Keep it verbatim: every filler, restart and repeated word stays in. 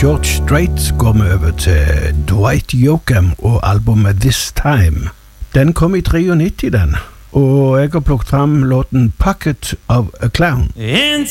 George Strait går vi over til Dwight Yoakam og albumet This Time. Den kom i nittiotre den, og jeg har plukket frem låten Pocket of a Clown.